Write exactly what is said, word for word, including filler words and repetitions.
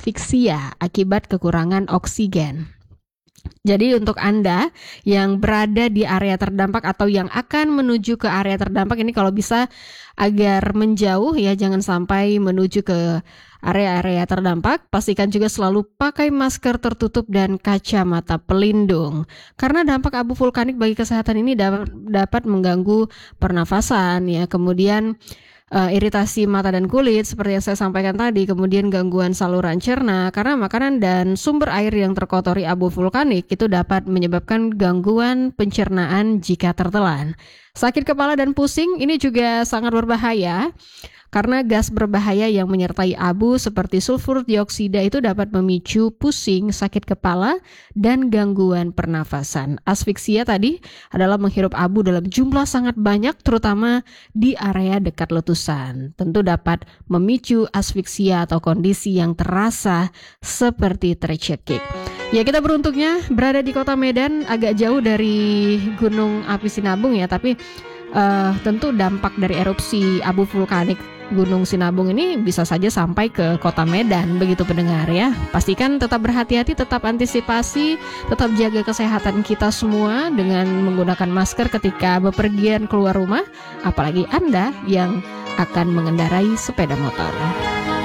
asfiksia akibat kekurangan oksigen. Jadi untuk Anda yang berada di area terdampak atau yang akan menuju ke area terdampak ini, kalau bisa agar menjauh ya, jangan sampai menuju ke area-area terdampak. Pastikan juga selalu pakai masker tertutup dan kacamata pelindung. Karena dampak abu vulkanik bagi kesehatan ini dapat, dapat mengganggu pernafasan ya, kemudian Uh, iritasi mata dan kulit seperti yang saya sampaikan tadi, kemudian gangguan saluran cerna karena makanan dan sumber air yang terkotori abu vulkanik itu dapat menyebabkan gangguan pencernaan jika tertelan. Sakit kepala dan pusing ini juga sangat berbahaya karena gas berbahaya yang menyertai abu seperti sulfur dioksida itu dapat memicu pusing, sakit kepala, dan gangguan pernafasan. Asfiksia tadi adalah menghirup abu dalam jumlah sangat banyak terutama di area dekat letusan. Tentu dapat memicu asfiksia atau kondisi yang terasa seperti tercekik. Ya, kita beruntungnya berada di kota Medan, agak jauh dari Gunung Api Sinabung ya, tapi uh, tentu dampak dari erupsi abu vulkanik Gunung Sinabung ini bisa saja sampai ke kota Medan, begitu pendengar ya. Pastikan tetap berhati-hati, tetap antisipasi, tetap jaga kesehatan kita semua dengan menggunakan masker ketika bepergian keluar rumah, apalagi Anda yang akan mengendarai sepeda motor.